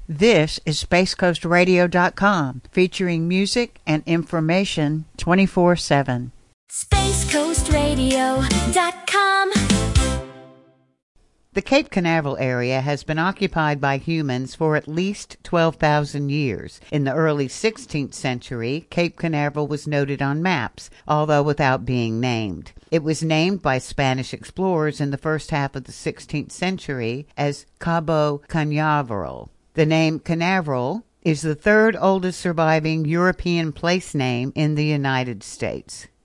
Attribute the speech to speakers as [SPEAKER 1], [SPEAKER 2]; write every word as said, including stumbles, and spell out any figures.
[SPEAKER 1] This is space coast radio dot com, featuring music and information twenty-four seven.
[SPEAKER 2] space coast radio dot com.
[SPEAKER 1] The Cape Canaveral area has been occupied by humans for at least twelve thousand years. In the early sixteenth century, Cape Canaveral was noted on maps, although without being named. It was named by Spanish explorers in the first half of the sixteenth century as Cabo Canaveral. The name Canaveral is the third oldest surviving European place name in the United States.